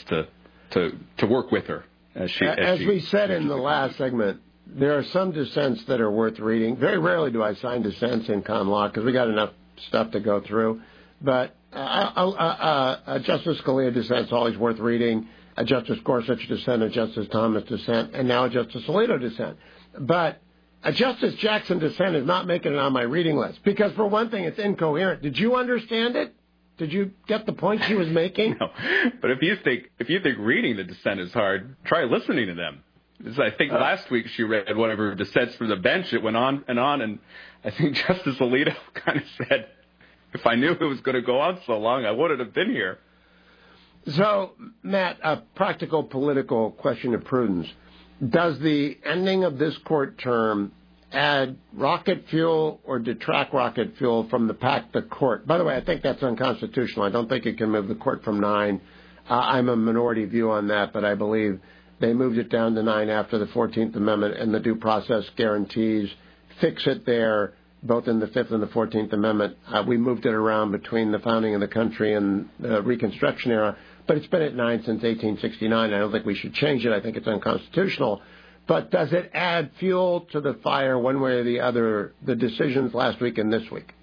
to work with her. As we said in the last segment, there are some dissents that are worth reading. Very rarely do I sign dissents in common law because we got enough stuff to go through. But Justice Scalia dissent's always worth reading. A Justice Gorsuch dissent, a Justice Thomas dissent, and now a Justice Alito dissent. But a Justice Jackson dissent is not making it on my reading list because, for one thing, it's incoherent. Did you understand it? Did you get the point she was making? No. But if you think reading the dissent is hard, try listening to them. I think last week she read one of her dissents from the bench. It went on, and I think Justice Alito kind of said, if I knew it was going to go on so long, I wouldn't have been here. So, Matt, a practical political question of prudence. Does the ending of this court term add rocket fuel or detract rocket fuel from the pack the court? By the way, I think that's unconstitutional. I don't think it can move the court from 9. I'm a minority view on that, but I believe they moved it down to 9 after the 14th Amendment and the due process guarantees fix it there, both in the 5th and the 14th Amendment. We moved it around between the founding of the country and the Reconstruction era, but it's been at 9 since 1869. I don't think we should change it. I think it's unconstitutional. But does it add fuel to the fire one way or the other, the decisions last week and this week?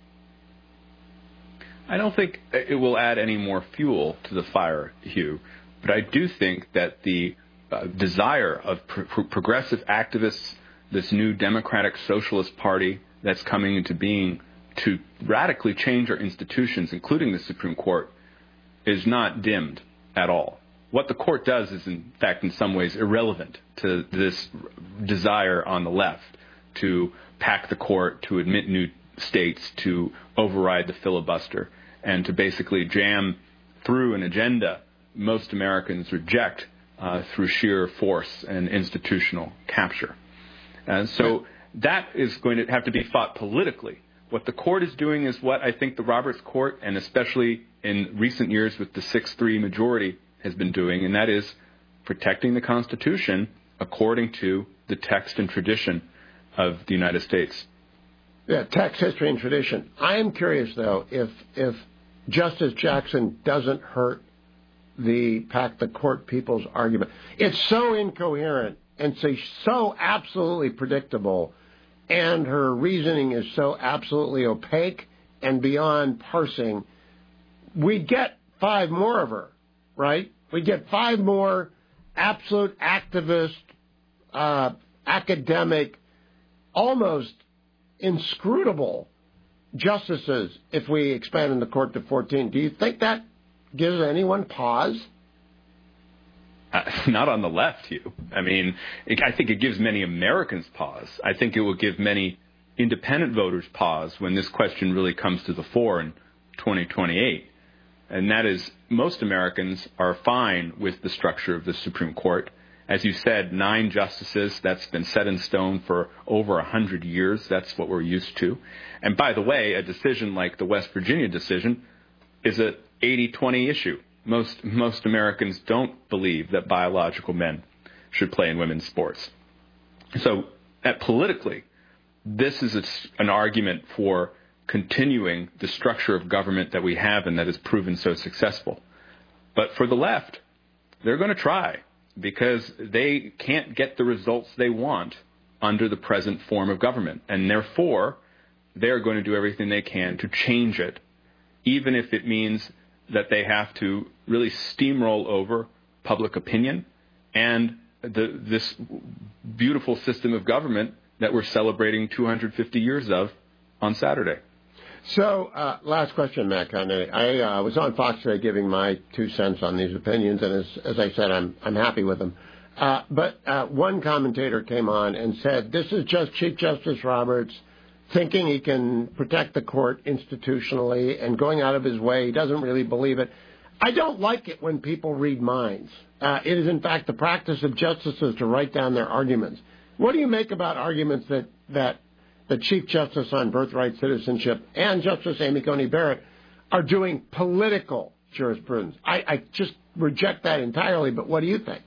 I don't think it will add any more fuel to the fire, Hugh. But I do think that the desire of progressive activists, this new Democratic Socialist Party that's coming into being to radically change our institutions, including the Supreme Court, is not dimmed at all. What the court does is, in fact, in some ways irrelevant to this desire on the left to pack the court, to admit new states, to override the filibuster, and to basically jam through an agenda most Americans reject through sheer force and institutional capture. And so that is going to have to be fought politically. What the court is doing is what I think the Roberts Court, and especially in recent years with the 6-3 majority, has been doing, and that is protecting the Constitution according to the text and tradition of the United States. Yeah, text, history, and tradition. I am curious, though, if Justice Jackson doesn't hurt the pack the court people's argument. It's so incoherent and so absolutely predictable, and her reasoning is so absolutely opaque and beyond parsing. We'd get 5 more of her, right? We'd get 5 more absolute activist, academic, almost inscrutable justices if we expanded the court to 14. Do you think that gives anyone pause? Not on the left, Hugh. I mean, I think it gives many Americans pause. I think it will give many independent voters pause when this question really comes to the fore in 2028. And that is, most Americans are fine with the structure of the Supreme Court. As you said, 9 justices, that's been set in stone for over 100 years. That's what we're used to. And by the way, a decision like the West Virginia decision is an 80-20 issue. Most Americans don't believe that biological men should play in women's sports. So politically, this is an argument for continuing the structure of government that we have and that has proven so successful. But for the left, they're going to try because they can't get the results they want under the present form of government. And therefore, they're going to do everything they can to change it, even if it means that they have to really steamroll over public opinion and this beautiful system of government that we're celebrating 250 years of on Saturday. So, last question, Matt Continetti. I was on Fox today giving my 2 cents on these opinions, and as I said, I'm happy with them. But one commentator came on and said, this is just Chief Justice Roberts thinking he can protect the court institutionally and going out of his way. He doesn't really believe it. I don't like it when people read minds. It is, in fact, the practice of justices to write down their arguments. What do you make about arguments that the Chief Justice on birthright citizenship and Justice Amy Coney Barrett are doing political jurisprudence? I just reject that entirely, but what do you think?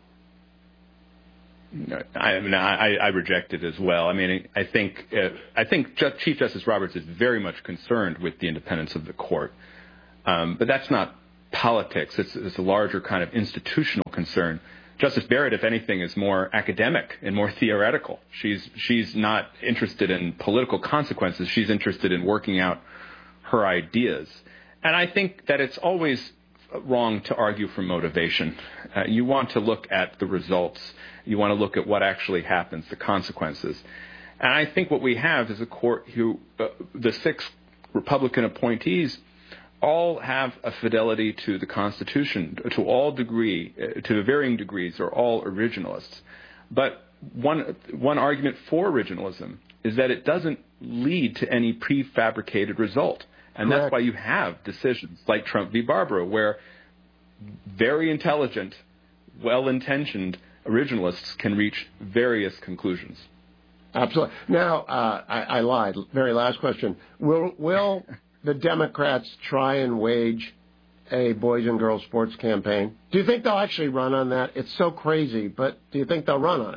I reject it as well. I mean, I think Chief Justice Roberts is very much concerned with the independence of the court, but that's not politics. It's a larger kind of institutional concern. Justice Barrett, if anything, is more academic and more theoretical. She's not interested in political consequences. She's interested in working out her ideas. And I think that it's always wrong to argue for motivation. You want to look at the results. You want to look at what actually happens, the consequences. And I think what we have is a court who, the 6 Republican appointees, all have a fidelity to the Constitution, to varying degrees, are all originalists. But one argument for originalism is that it doesn't lead to any prefabricated result. And Correct. That's why you have decisions like Trump v. Barbara, where very intelligent, well-intentioned originalists can reach various conclusions. Absolutely. Now, I lied. Very last question. Will the Democrats try and wage a boys and girls sports campaign? Do you think they'll actually run on that? It's so crazy, but do you think they'll run on it?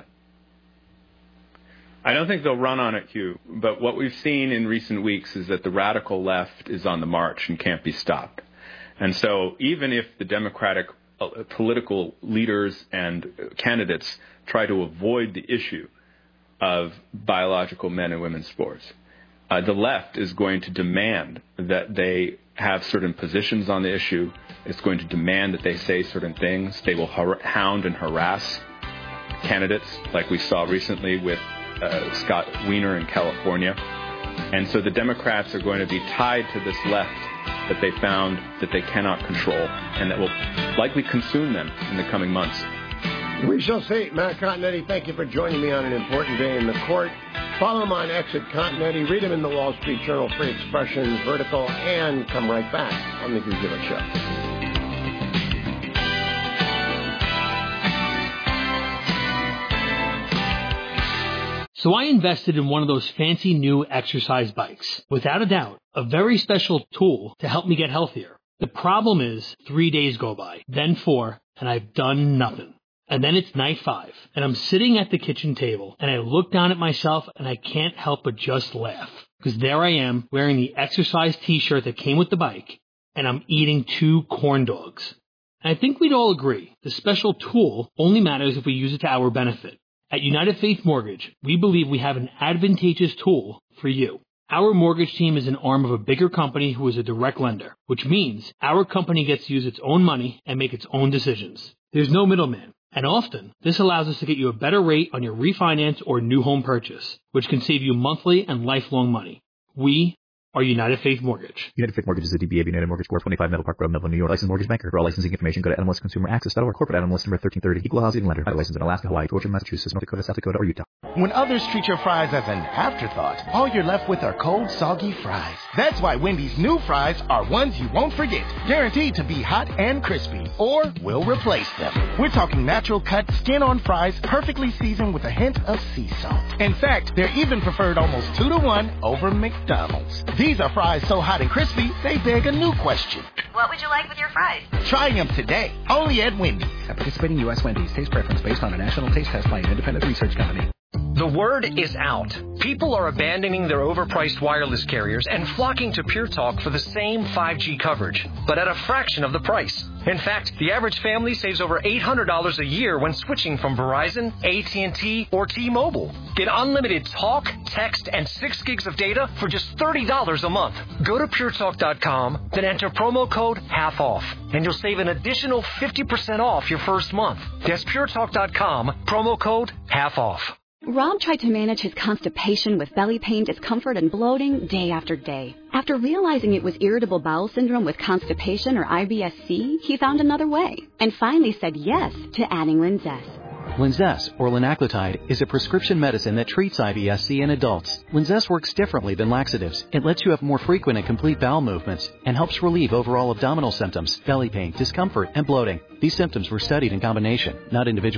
I don't think they'll run on it, Hugh. But what we've seen in recent weeks is that the radical left is on the march and can't be stopped. And so even if the Democratic political leaders and candidates try to avoid the issue of biological men and women's sports, the left is going to demand that they have certain positions on the issue. It's going to demand that they say certain things. They will hound and harass candidates like we saw recently with Scott Wiener in California. And so the Democrats are going to be tied to this left that they found that they cannot control and that will likely consume them in the coming months. We shall see. Matt Continetti, thank you for joining me on an important day in the court. Follow him on X at Continetti. Read him in the Wall Street Journal, Free Expression, Vertical, and come right back on the Hugh Hewitt Show. So I invested in one of those fancy new exercise bikes. Without a doubt, a very special tool to help me get healthier. The problem is 3 days go by, then 4, and I've done nothing. And then it's night 5, and I'm sitting at the kitchen table, and I look down at myself, and I can't help but just laugh. Because there I am, wearing the exercise t-shirt that came with the bike, and I'm eating 2 corn dogs. And I think we'd all agree, the special tool only matters if we use it to our benefit. At United Faith Mortgage, we believe we have an advantageous tool for you. Our mortgage team is an arm of a bigger company who is a direct lender, which means our company gets to use its own money and make its own decisions. There's no middleman, and often this allows us to get you a better rate on your refinance or new home purchase, which can save you monthly and lifelong money. We are United Faith Mortgage. United Faith Mortgage is a DBA of United Mortgage Corp. 25 Meadow Park Road, Melville, New York. Licensed mortgage banker. For all licensing information, go to nmlsconsumeraccess.org. Corporate NMLS number 1330. Equal housing lender. I license in Alaska, Hawaii, Georgia, Massachusetts, North Dakota, South Dakota, or Utah. When others treat your fries as an afterthought, all you're left with are cold, soggy fries. That's why Wendy's new fries are ones you won't forget. Guaranteed to be hot and crispy. Or we'll replace them. We're talking natural cut, skin-on fries, perfectly seasoned with a hint of sea salt. In fact, they're even preferred almost 2-to-1 over McDonald's. These are fries so hot and crispy, they beg a new question. What would you like with your fries? Try them today, only at Wendy's. At participating U.S. Wendy's, taste preference based on a national taste test by an independent research company. The word is out. People are abandoning their overpriced wireless carriers and flocking to Pure Talk for the same 5G coverage, but at a fraction of the price. In fact, the average family saves over $800 a year when switching from Verizon, AT&T, or T-Mobile. Get unlimited talk, text, and 6 gigs of data for just $30 a month. Go to puretalk.com, then enter promo code half off, and you'll save an additional 50% off your first month. That's puretalk.com, promo code half off. Rob tried to manage his constipation with belly pain, discomfort, and bloating day after day. After realizing it was irritable bowel syndrome with constipation or IBS-C, he found another way and finally said yes to adding Linzess. Linzess, or linaclotide, is a prescription medicine that treats IBS-C in adults. Linzess works differently than laxatives. It lets you have more frequent and complete bowel movements and helps relieve overall abdominal symptoms, belly pain, discomfort, and bloating. These symptoms were studied in combination, not individually.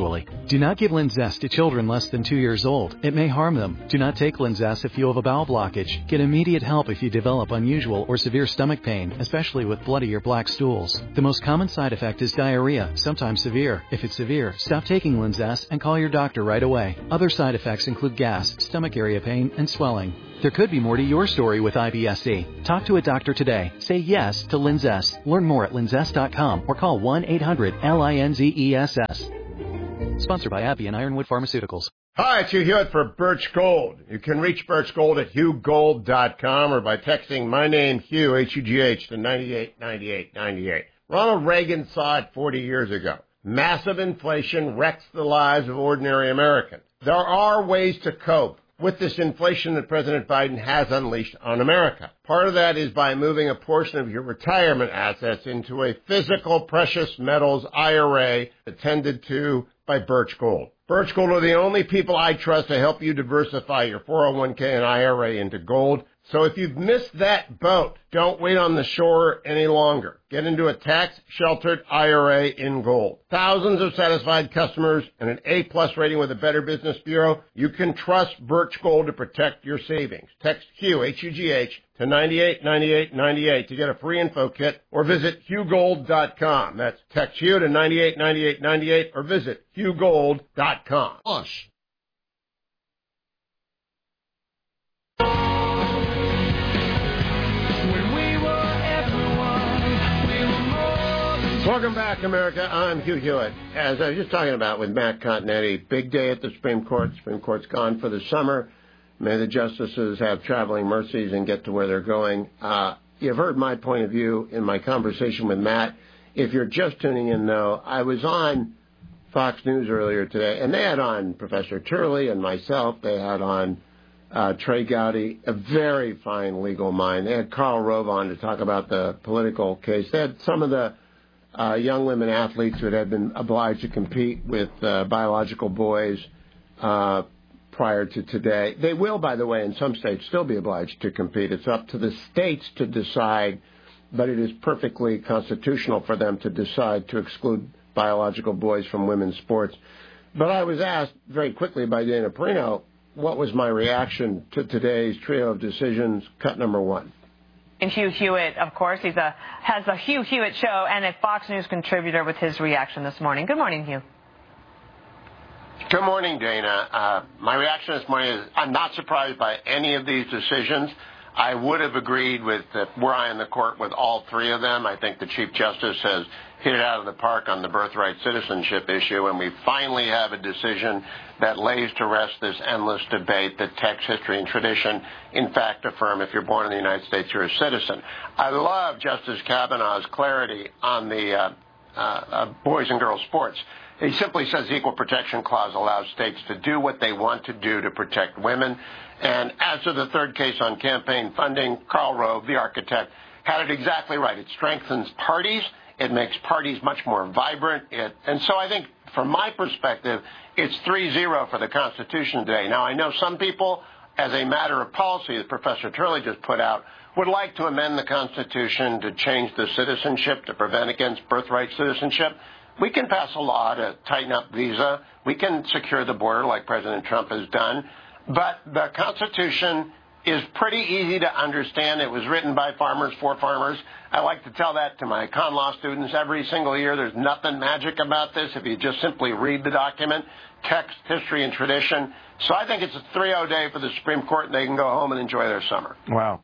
Do not give Linzess to children less than 2 years old. It may harm them. Do not take Linzess if you have a bowel blockage. Get immediate help if you develop unusual or severe stomach pain, especially with bloody or black stools. The most common side effect is diarrhea, sometimes severe. If it's severe, stop taking Linzess and call your doctor right away. Other side effects include gas, stomach area pain, and swelling. There could be more to your story with IBS-C. Talk to a doctor today. Say yes to Linzess. Learn more at linzess.com or call 1-800-LINZESS. Sponsored by AbbVie and Ironwood Pharmaceuticals. Hi, it's Hugh Hewitt for Birch Gold. You can reach Birch Gold at HughGold.com or by texting my name, Hugh, H-U-G-H, to 989898. Ronald Reagan saw it 40 years ago. Massive inflation wrecks the lives of ordinary Americans. There are ways to cope with this inflation that President Biden has unleashed on America. Part of that is by moving a portion of your retirement assets into a physical precious metals IRA attended to by Birch Gold. Birch Gold are the only people I trust to help you diversify your 401k and IRA into gold. So if you've missed that boat, don't wait on the shore any longer. Get into a tax-sheltered IRA in gold. Thousands of satisfied customers and an A-plus rating with the Better Business Bureau. You can trust Birch Gold to protect your savings. Text Hugh, H-U-G-H, to 989898 to get a free info kit or visit HughGold.com. That's text Hugh to 989898 or visit HughGold.com. Hush. Welcome back, America. I'm Hugh Hewitt. As I was just talking about with Matt Continetti, big day at the Supreme Court. Supreme Court's gone for the summer. May the justices have traveling mercies and get to where they're going. You've heard my point of view in my conversation with Matt. If you're just tuning in, though, I was on Fox News earlier today, and they had on Professor Turley and myself. They had on Trey Gowdy, a very fine legal mind. They had Karl Rove on to talk about the political case. They had some of the young women athletes who had been obliged to compete with biological boys prior to today. They will, by the way, in some states still be obliged to compete. It's up to the states to decide, but it is perfectly constitutional for them to decide to exclude biological boys from women's sports. But I was asked very quickly by Dana Perino, what was my reaction to today's trio of decisions, cut number one. And Hugh Hewitt, of course, has the Hugh Hewitt Show and a Fox News contributor with his reaction this morning. Good morning, Hugh. Good morning, Dana. My reaction this morning is I'm not surprised by any of these decisions. I would have agreed with, were I in the court, with all three of them. I think the Chief Justice has hit it out of the park on the birthright citizenship issue, and we finally have a decision that lays to rest this endless debate that text, history, and tradition, in fact, affirm if you're born in the United States, you're a citizen. I love Justice Kavanaugh's clarity on the boys and girls sports. He simply says the Equal Protection Clause allows states to do what they want to do to protect women. And as to the third case on campaign funding, Karl Rove, the architect, had it exactly right. It strengthens parties. It makes parties much more vibrant. And so I think, from my perspective, it's 3-0 for the Constitution today. Now, I know some people, as a matter of policy that Professor Turley just put out, would like to amend the Constitution to change the citizenship to prevent against birthright citizenship. We can pass a law to tighten up visa. We can secure the border like President Trump has done. But the Constitution is pretty easy to understand. It was written by farmers for farmers. I like to tell that to my con law students every single year. There's nothing magic about this if you just simply read the document, text, history, and tradition. So I think it's a 3-0 day for the Supreme Court, and they can go home and enjoy their summer. Wow.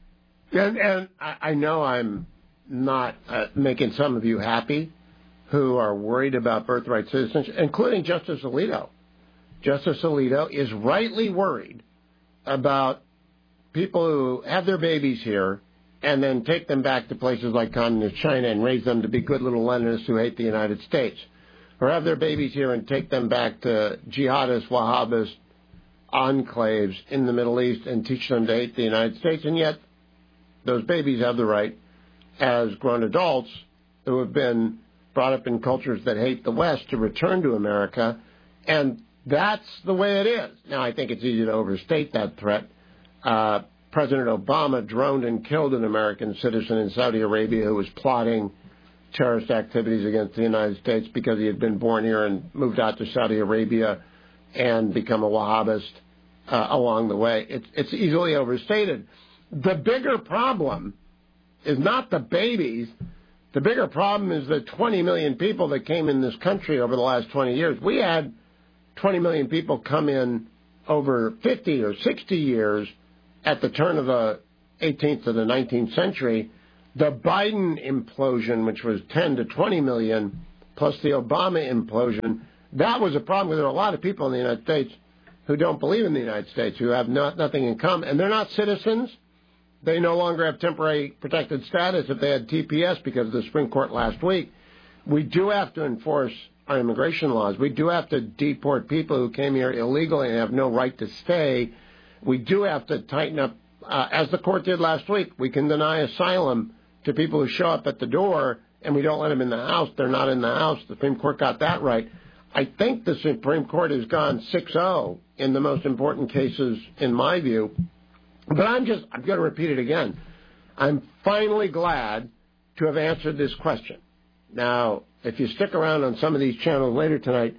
And I know I'm not making some of you happy who are worried about birthright citizenship, including Justice Alito. Justice Alito is rightly worried about people who have their babies here and then take them back to places like communist China and raise them to be good little Leninists who hate the United States, or have their babies here and take them back to jihadist, Wahhabist enclaves in the Middle East and teach them to hate the United States. And yet those babies have the right, as grown adults who have been brought up in cultures that hate the West, to return to America. And that's the way it is. Now, I think it's easy to overstate that threat. President Obama droned and killed an American citizen in Saudi Arabia who was plotting terrorist activities against the United States because he had been born here and moved out to Saudi Arabia and become a Wahhabist along the way. It's easily overstated. The bigger problem is not the babies. The bigger problem is the 20 million people that came in this country over the last 20 years. We had 20 million people come in over 50 or 60 years at the turn of the 18th to the 19th century. The Biden implosion, which was 10 to 20 million, plus the Obama implosion, that was a problem because there are a lot of people in the United States who don't believe in the United States, who have nothing in common, and they're not citizens. They no longer have temporary protected status if they had TPS because of the Supreme Court last week. We do have to enforce our immigration laws. We do have to deport people who came here illegally and have no right to stay. We do have to tighten up, as the court did last week. We can deny asylum to people who show up at the door and we don't let them in the house. They're not in the house. The Supreme Court got that right. I think the Supreme Court has gone 6-0 in the most important cases, in my view. But I'm going to repeat it again. I'm finally glad to have answered this question. Now, if you stick around on some of these channels later tonight,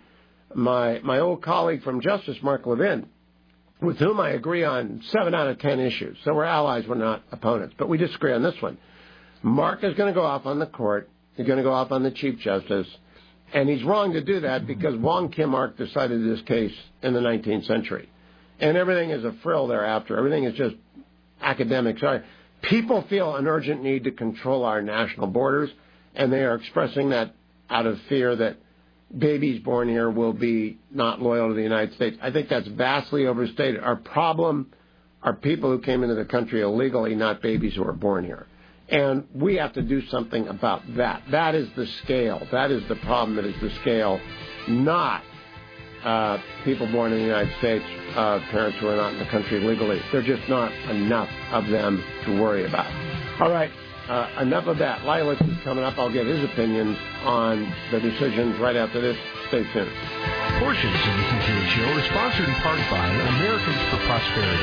my old colleague from Justice, Mark Levin, with whom I agree on 7 out of 10 issues. So we're allies, we're not opponents. But we disagree on this one. Mark is going to go off on the court. He's going to go off on the Chief Justice. And he's wrong to do that because Wong Kim Ark decided this case in the 19th century. And everything is a frill thereafter. Everything is just academic. Sorry. People feel an urgent need to control our national borders, and they are expressing that out of fear that babies born here will be not loyal to the United States. I think that's vastly overstated. Our problem are people who came into the country illegally, not babies who are born here. And we have to do something about that. That is the scale. That is the problem that is the scale, not people born in the United States, parents who are not in the country legally. There are just not enough of them to worry about. All right, enough of that. Lilas is coming up. I'll get his opinions on the decisions right after this. Stay tuned. Portions of the CCA Show are sponsored in part by Americans for Prosperity.